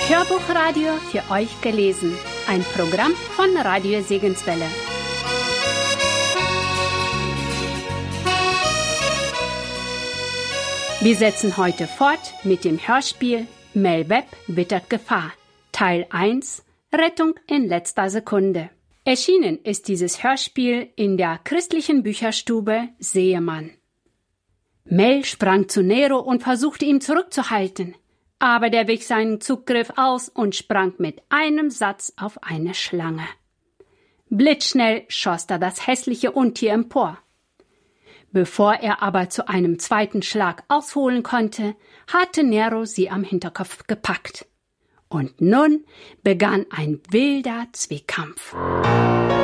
Hörbuchradio für euch gelesen. Ein Programm von Radio Segenswelle. Wir setzen heute fort mit dem Hörspiel Mel Webb wittert Gefahr, Teil 1, Rettung in letzter Sekunde. Erschienen ist dieses Hörspiel in der christlichen Bücherstube Seemann. Mel sprang zu Nero und versuchte, ihn zurückzuhalten, aber der wich seinen Zugriff aus und sprang mit einem Satz auf eine Schlange. Blitzschnell schoss er das hässliche Untier empor. Bevor er aber zu einem zweiten Schlag ausholen konnte, hatte Nero sie am Hinterkopf gepackt. Und nun begann ein wilder Zweikampf.